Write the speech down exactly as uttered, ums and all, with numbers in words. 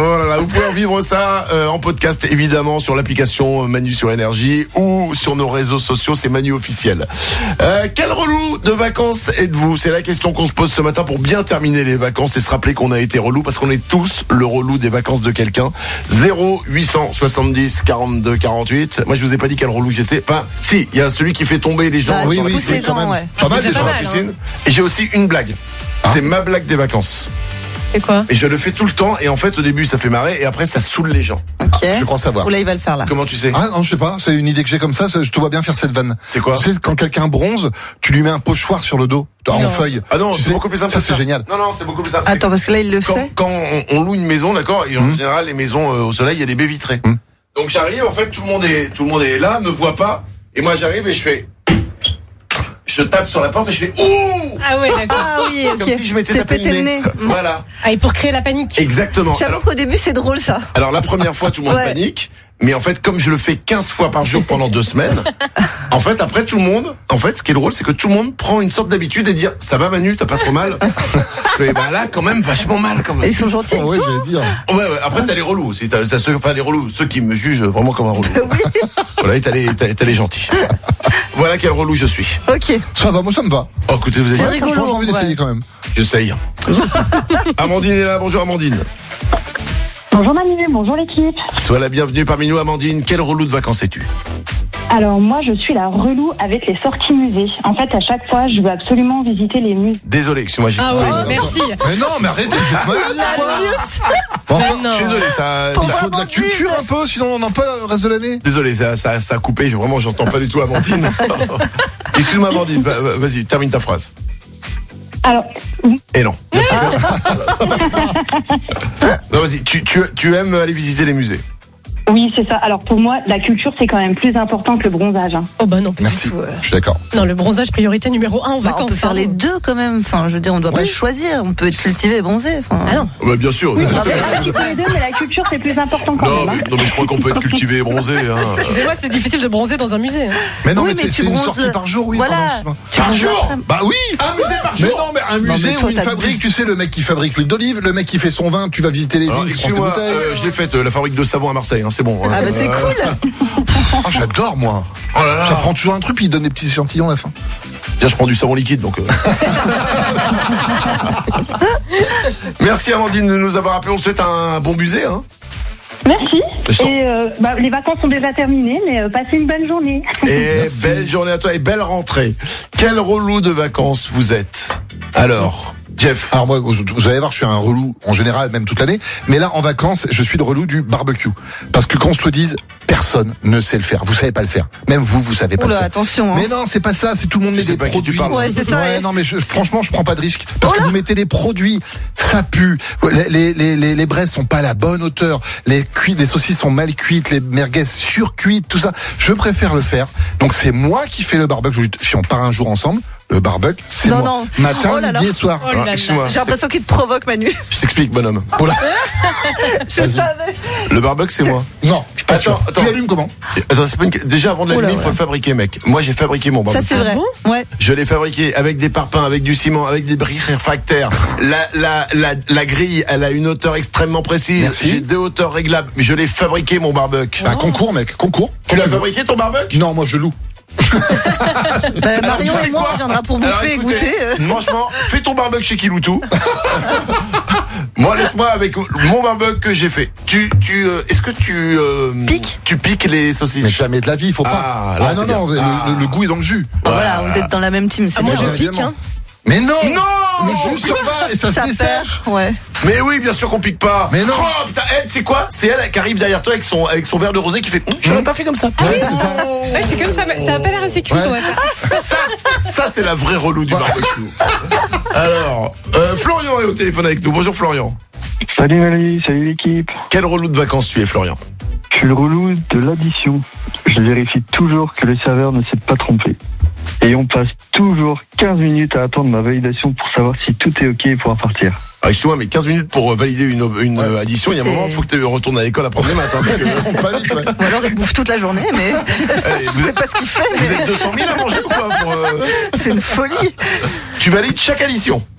Oh là là, vous pouvez vivre ça euh, en podcast évidemment sur l'application Manu sur Énergie ou sur nos réseaux sociaux, c'est Manu officiel. Euh, quel relou de vacances êtes-vous ? C'est la question qu'on se pose ce matin pour bien terminer les vacances et se rappeler qu'on a été relou parce qu'on est tous le relou des vacances de quelqu'un. zéro huit cent soixante-dix quarante-deux quarante-huit. Moi je vous ai pas dit quel relou j'étais. Enfin, si, il y a celui qui fait tomber les gens bah, sur oui, la oui, piscine. c'est quand même. Ouais. Pas mal c'est des gens pas à la mal, piscine. Hein. Et j'ai aussi une blague. Ah. C'est ma blague des vacances. C'est quoi ? Et je le fais tout le temps et en fait au début ça fait marrer et après ça saoule les gens. Ok. Je crois savoir. Ou là il va le faire là. Comment tu sais ? Ah non, je sais pas, c'est une idée que j'ai comme ça, je te vois bien faire cette vanne. C'est quoi ? Tu sais, quand quelqu'un bronze, tu lui mets un pochoir sur le dos, en Non. feuille. Ah non, Tu c'est sais, beaucoup plus simple. Ça, que c'est génial. Non, non, c'est beaucoup plus simple. Attends, parce que là il le quand, fait. quand on, on loue une maison, d'accord, et en Mmh. général les maisons euh, au soleil, il y a des baies vitrées. Mmh. Donc j'arrive, en fait, tout le monde est, tout le monde est là, me voit pas, et moi j'arrive et je fais, je tape sur la porte et je fais, ouh, Ah ouais, d'accord. Ah oui, ok. comme si je m'étais T'es tapé pété le le nez. nez. Voilà. Ah, et pour créer la panique. Exactement. J'avoue Alors, qu'au début c'est drôle ça. alors la première fois, tout le monde Ouais. panique. Mais en fait, comme je le fais quinze fois par jour pendant deux semaines, en fait, après tout le monde, en fait, ce qui est drôle, c'est que tout le monde prend une sorte d'habitude et dire, ça va Manu, t'as pas trop mal? Je fais, bah là, quand même, vachement mal, quand même. Et ils sont gentils. Oh, ouais, j'allais dire. Ouais, ouais. Après, t'as les relous aussi. T'as, t'as ceux, enfin, les relous, ceux qui me jugent vraiment comme un relou. Oui. Voilà, et t'as les, t'as, t'as les gentils. Voilà quel relou je suis. Ok. Ça va, moi ça me va. Oh, écoutez, vous C'est avez rigolo, Franchement, j'ai envie en vrai. d'essayer quand même. J'essaye. Amandine est là. Bonjour, Amandine. Bonjour Manu, bonjour l'équipe. Sois la bienvenue parmi nous, Amandine. Quel relou de vacances es-tu? Alors moi je suis la relou avec les sorties musées. En fait à chaque fois je veux absolument visiter les musées. Désolé, excuse-moi, j'ai Ah ouais, coupé. merci. Mais non, mais arrêtez, vous êtes malade, quoi. Bon, enfin, non. Je suis désolé, ça, il ça- faut de la culture un peu, sinon on n'en a pas le reste de l'année. désolé, ça, ça, ça a coupé. Je- Vraiment, j'entends pas du tout Amandine. Excuse-moi, Amandine. Va- va- Vas-y, termine ta phrase. Alors Et non. Non, vas-y. Tu, tu, tu aimes aller visiter les musées? oui c'est ça. Alors pour moi la culture c'est quand même plus important que le bronzage. Hein. Oh bah non, pas Merci, du tout. euh. je suis d'accord. Non, le bronzage, priorité numéro un en Bah, vacances. on peut faire pardon. les deux quand même. Enfin, je veux dire, on doit pas Oui. choisir. On peut être cultivé et bronzé. Enfin, Ah non. Bah, bien sûr. Oui, après, les deux, mais la culture c'est plus important quand Non même. mais, Hein. non, mais je crois qu'on peut être cultivé et bronzé. Hein. Excusez-moi, c'est difficile de bronzer dans un musée. hein. Mais non, Oui, mais, mais c'est, tu c'est une bronzes- sortie par jour, oui. Voilà. pardon, Tu Par bronzes jour après. bah oui. Un musée par Mais jour. non, mais un Non, musée mais toi, où il t'as fabrique, tu sais, le mec qui fabrique l'huile d'olive, le mec qui fait son vin, tu vas visiter les Alors, vignes, tu prends ses excuse-moi, bouteilles. euh, je l'ai faite, euh, la fabrique de savon à Marseille, hein, c'est bon. Ah bah c'est Euh, cool. Ah, j'adore, moi. Oh là là. J'apprends toujours un truc, puis il donne des petits échantillons à la fin. Bien, je prends du savon liquide, donc. euh. Merci Amandine de nous avoir appelé. On te souhaite un bon musée. Hein. Merci. Je t'en- Et euh, bah, les vacances sont déjà terminées mais euh, passez une bonne journée. Et Merci. belle journée à toi et belle rentrée. Quel relou de vacances vous êtes? Alors, Jeff. Alors moi, vous vous allez voir, je suis un relou en général, même toute l'année. Mais là, en vacances, je suis le relou du barbecue. Parce que qu'on se le dise, personne ne sait le faire. Vous savez pas le faire. Même vous, vous savez pas Oula, le faire. attention. Hein. Mais non, c'est pas ça. C'est tout le monde Je met sais des pas qui tu produits. parles. Ouais, c'est ça, Ouais, ouais. non, mais je, franchement, je prends pas de risque parce que vous mettez des produits, ça pue. Les les les, les, les braises sont pas à la bonne hauteur. Les cuits, les saucisses sont mal cuites, les merguez surcuites, tout ça. Je préfère le faire. Donc c'est moi qui fais le barbecue. Je vous dis, si on part un jour ensemble, le barbecue, c'est Non, moi. non. Matin, Oh là là. midi et soir. Oh là Alors, là. excuse-moi. J'ai l'impression qu'il te provoque, Manu. Je t'explique, bonhomme. Oh là. Je Vas-y. savais. Le barbecue, c'est moi. Non, je suis pas Attends, sûr. attends. Tu l'allumes comment? Attends, c'est pas une... Déjà, avant de l'allumer, Oula, il faut ouais. le fabriquer, mec. Moi, j'ai fabriqué mon Ça barbecue. c'est vrai. Ah Ouais. Je l'ai fabriqué avec des parpaings, avec du ciment, avec des briques réfractaires. La, la, la, la grille, elle a une hauteur extrêmement précise. Merci. J'ai deux hauteurs réglables. Mais je l'ai fabriqué, mon barbecue. Un concours, mec, concours. Tu Quand l'as veux. fabriqué, ton barbecue? Non, moi je loue. Bah, Alors, Marion tu sais et moi, quoi on viendra pour Alors, bouffer et écoutez, goûter. euh. Franchement, fais ton barbecue chez Kiloutou. Moi, laisse-moi avec mon barbecue que j'ai fait. Tu, tu, euh, est-ce que tu euh, Piques Tu piques les saucisses? Mais jamais de la vie, il faut pas. Ah, là, non, c'est non, bien. le, Ah. le- le goût est dans le jus. Ah, Voilà, vous êtes dans la même team. C'est Ah, moi, bien. je pique, évidemment. hein. Mais non, Non le jus s'en va et ça, Ça se dessèche. perd. Ouais. Mais oui, bien sûr qu'on pique pas. Mais non. Oh, putain, elle, c'est quoi? C'est elle qui arrive derrière toi avec son, avec son verre de rosé qui fait. Hum, je l'aurais pas fait comme ça. Ouais, c'est ça. Ouais, c'est comme ça, mais ça a pas l'air assez cute. Ouais. Ouais. Ça, ça c'est la vraie relou du barbecue. Alors, euh, Florian est au téléphone avec nous. Bonjour Florian. Salut Valérie, salut l'équipe. Quel relou de vacances tu es, Florian? Je suis le relou de l'addition. Je vérifie toujours que le serveur ne s'est pas trompé. Et on passe toujours quinze minutes à attendre ma validation pour savoir si tout est ok et pouvoir partir. Ah, excuse-moi, mais quinze minutes pour euh, valider une, une Ouais. euh, addition, il y a un C'est- moment, il faut que tu retournes à l'école apprendre les maths. Hein, parce que, On pas vite, ouais. Ou alors il bouffe toute la journée, mais allez, vous, c'est êtes, pas ce qu'il fait. vous mais êtes deux cent mille à manger ou quoi pour, euh, C'est une folie. Tu valides chaque addition.